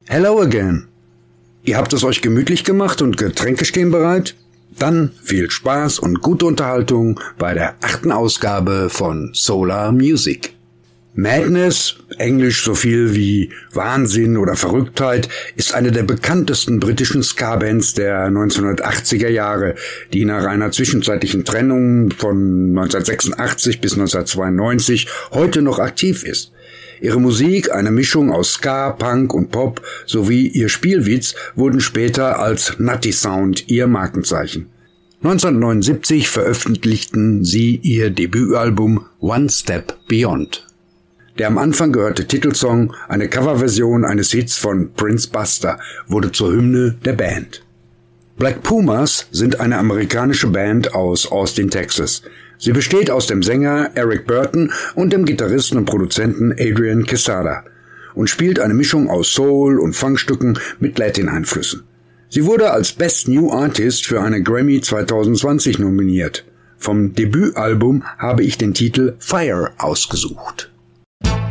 Hello again. Ihr habt es euch gemütlich gemacht und Getränke stehen bereit? Dann viel Spaß und gute Unterhaltung bei der 8. Ausgabe von Solar Music. Madness, englisch so viel wie Wahnsinn oder Verrücktheit, ist eine der bekanntesten britischen Ska-Bands der 1980er Jahre, die nach einer zwischenzeitlichen Trennung von 1986 bis 1992 heute noch aktiv ist. Ihre Musik, eine Mischung aus Ska, Punk und Pop, sowie ihr Spielwitz wurden später als Nutty Sound ihr Markenzeichen. 1979 veröffentlichten sie ihr Debütalbum One Step Beyond. Der am Anfang gehörte Titelsong, eine Coverversion eines Hits von Prince Buster, wurde zur Hymne der Band. Black Pumas sind eine amerikanische Band aus Austin, Texas. Sie besteht aus dem Sänger Eric Burton und dem Gitarristen und Produzenten Adrian Quesada und spielt eine Mischung aus Soul- und Funkstücken mit Latin-Einflüssen. Sie wurde als Best New Artist für eine Grammy 2020 nominiert. Vom Debütalbum habe ich den Titel Fire ausgesucht.